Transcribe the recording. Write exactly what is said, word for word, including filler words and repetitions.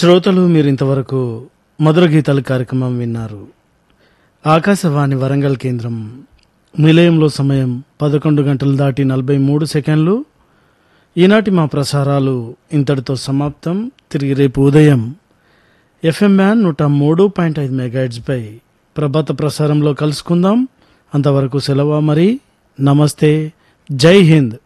శ్రోతలు మీరింతవరకు మధుర గీతాల కార్యక్రమం విన్నారు. ఆకాశవాణి వరంగల్ కేంద్రం నిలయంలో సమయం పదకొండు గంటలు దాటి నలభై మూడు సెకండ్లు. ఈనాటి మా ప్రసారాలు ఇంతటితో సమాప్తం. తిరిగి రేపు ఉదయం ఎఫ్ఎం మ్యాన్ నూట మూడు పాయింట్ ఐదు మెగాహెర్ట్జ్పై ప్రభాత ప్రసారంలో కలుసుకుందాం. అంతవరకు సెలవు. మరి నమస్తే, జై హింద్.